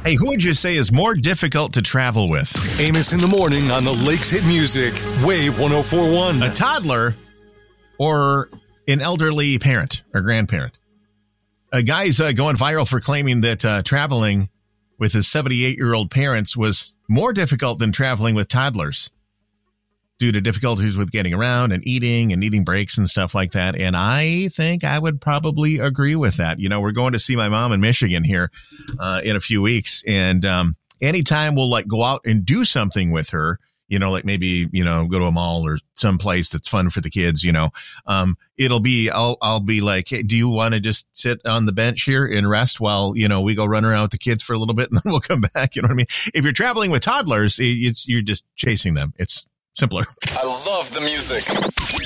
Hey, who would you say is more difficult to travel with? Amos in the morning on the Lakes Hit Music, Wave 1041. A toddler or an elderly parent or grandparent? A guy's going viral for claiming that traveling with his 78-year-old parents was more difficult than traveling with toddlers due to difficulties with getting around and needing breaks and stuff like that. And I think I would probably agree with that. You know, we're going to see my mom in Michigan here in a few weeks. And anytime we'll like go out and do something with her, you know, like maybe, you know, go to a mall or someplace that's fun for the kids, you know, it'll be, I'll be like, hey, do you want to just sit on the bench here and rest while, you know, we go run around with the kids for a little bit and then we'll come back. You know what I mean? If you're traveling with toddlers, you're just chasing them. It's simpler. I love the music.